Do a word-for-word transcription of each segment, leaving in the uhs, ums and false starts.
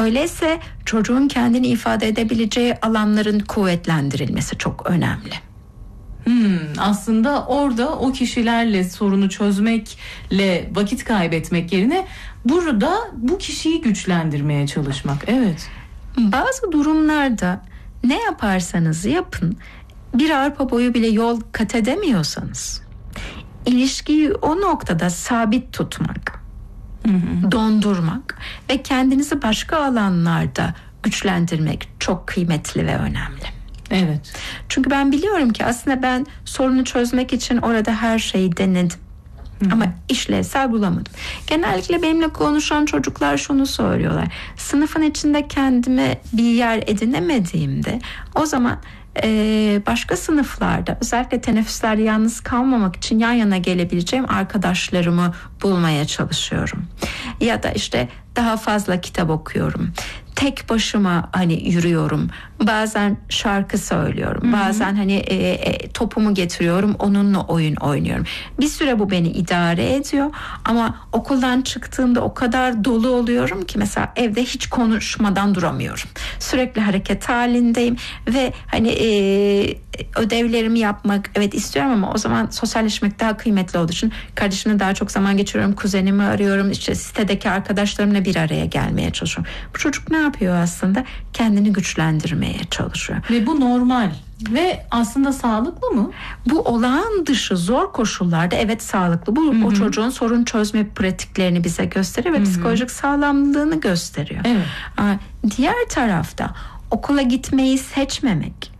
Öyleyse çocuğun kendini ifade edebileceği alanların kuvvetlendirilmesi çok önemli. Hmm, aslında orada o kişilerle sorunu çözmekle vakit kaybetmek yerine burada bu kişiyi güçlendirmeye çalışmak. Evet. Bazı durumlarda ne yaparsanız yapın, bir arpa boyu bile yol kat edemiyorsanız ilişkiyi o noktada sabit tutmak, hı hı. dondurmak ve kendinizi başka alanlarda güçlendirmek çok kıymetli ve önemli. Evet. Çünkü ben biliyorum ki aslında ben sorunu çözmek için orada her şeyi denedim. Hı-hı. Ama işlevsel bulamadım. Genellikle benimle konuşan çocuklar şunu söylüyorlar. Sınıfın içinde kendime bir yer edinemediğimde o zaman Ee, başka sınıflarda özellikle teneffüslerde yalnız kalmamak için yan yana gelebileceğim arkadaşlarımı bulmaya çalışıyorum. Ya da işte daha fazla kitap okuyorum. Tek başıma hani yürüyorum. Bazen şarkı söylüyorum. Hı-hı. Bazen hani e, e, topumu getiriyorum. Onunla oyun oynuyorum. Bir süre bu beni idare ediyor. Ama okuldan çıktığımda o kadar dolu oluyorum ki mesela evde hiç konuşmadan duramıyorum. Sürekli hareket halindeyim ve hani e, ödevlerimi yapmak evet istiyorum ama o zaman sosyalleşmek daha kıymetli olduğu için kardeşimle daha çok zaman geçiriyorum. Kuzenimi arıyorum. İşte sitedeki arkadaşlarımla bir araya gelmeye çalışıyorum. Bu çocuk ne yapıyor aslında? Kendini güçlendirmeye çalışıyor. Ve bu normal ve aslında sağlıklı mı? Bu olağan dışı zor koşullarda evet sağlıklı. Bu Hı-hı. o çocuğun sorun çözme pratiklerini bize gösteriyor ve Hı-hı. psikolojik sağlamlığını gösteriyor. Evet. Diğer tarafta okula gitmeyi seçmemek,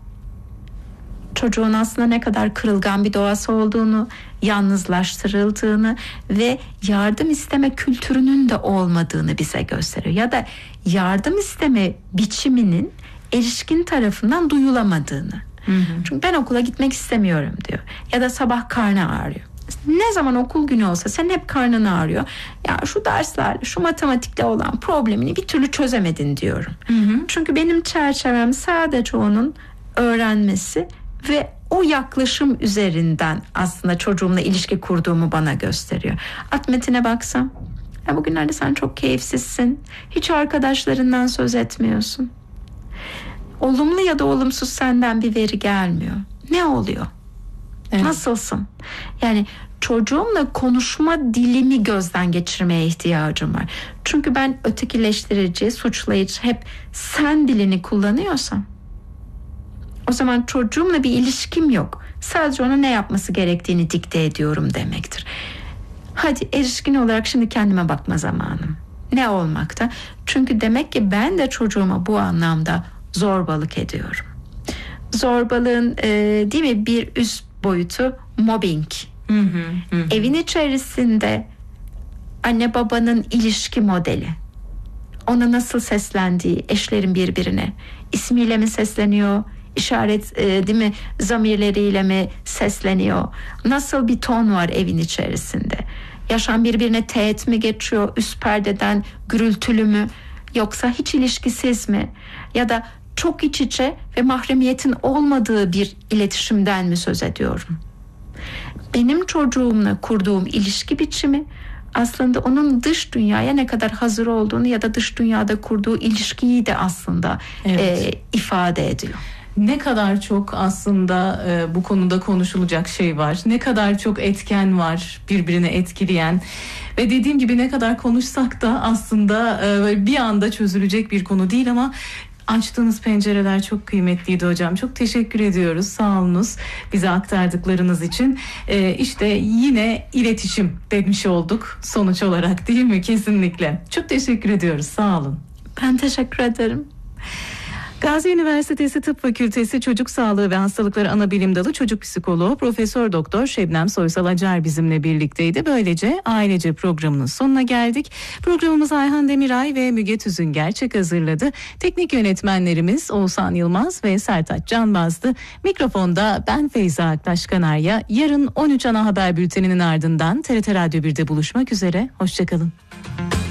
çocuğun aslında ne kadar kırılgan bir doğası olduğunu, yalnızlaştırıldığını ve yardım isteme kültürünün de olmadığını bize gösteriyor. Ya da yardım isteme biçiminin erişkin tarafından duyulamadığını. Hı hı. Çünkü ben okula gitmek istemiyorum diyor. Ya da sabah karnı ağrıyor. Ne zaman okul günü olsa sen hep karnın ağrıyor. Ya şu derslerle, şu matematikle olan problemini bir türlü çözemedin diyorum. Hı hı. Çünkü benim çerçevem sadece onun öğrenmesi ve o yaklaşım üzerinden aslında çocuğumla ilişki kurduğumu bana gösteriyor. At metine baksam, ya bugünlerde sen çok keyifsizsin. Hiç arkadaşlarından söz etmiyorsun. Olumlu ya da olumsuz senden bir veri gelmiyor. Ne oluyor? Evet. Nasılsın? Yani çocuğumla konuşma dilimi gözden geçirmeye ihtiyacım var. Çünkü ben ötekileştirici, suçlayıcı hep sen dilini kullanıyorsam o zaman çocuğumla bir ilişkim yok. Sadece ona ne yapması gerektiğini dikte ediyorum demektir. Hadi erişkin olarak şimdi kendime bakma zamanım. Ne olmakta? Çünkü demek ki ben de çocuğuma bu anlamda zorbalık ediyorum. Zorbalığın e, değil mi bir üst boyutu mobbing. Hı hı, hı. Evin içerisinde anne babanın ilişki modeli. Ona nasıl seslendiği, eşlerin birbirine ismiyle mi sesleniyor? İşaret e, değil mi zamirleriyle mi sesleniyor? Nasıl bir ton var evin içerisinde? Yaşam birbirine teğet mi geçiyor? Üst perdeden gürültülü mü? Yoksa hiç ilişkisiz mi? Ya da çok iç içe ve mahremiyetin olmadığı bir iletişimden mi söz ediyorum? Benim çocuğumla kurduğum ilişki biçimi aslında onun dış dünyaya ne kadar hazır olduğunu ya da dış dünyada kurduğu ilişkiyi de aslında evet. e, ifade ediyor. Ne kadar çok aslında e, bu konuda konuşulacak şey var. Ne kadar çok etken var birbirini etkileyen. Ve dediğim gibi ne kadar konuşsak da aslında e, bir anda çözülecek bir konu değil ama açtığınız pencereler çok kıymetliydi hocam. Çok teşekkür ediyoruz. Sağ olunuz bize aktardıklarınız için. Ee, işte yine iletişim demiş olduk sonuç olarak değil mi? Kesinlikle. Çok teşekkür ediyoruz. Sağ olun. Ben teşekkür ederim. Gazi Üniversitesi Tıp Fakültesi Çocuk Sağlığı ve Hastalıkları Anabilim Dalı Çocuk Psikoloğu Profesör Doktor Şebnem Soysal Acar bizimle birlikteydi. Böylece ailece programının sonuna geldik. Programımızı Ayhan Demiray ve Müge Tüzün Gerçek hazırladı. Teknik yönetmenlerimiz Oğuzhan Yılmaz ve Sertaç Canbaz'dı. Mikrofonda ben Feyza Aktaş Kanarya. Yarın on üç ana haber bülteninin ardından T R T Radyo birde buluşmak üzere. Hoşçakalın.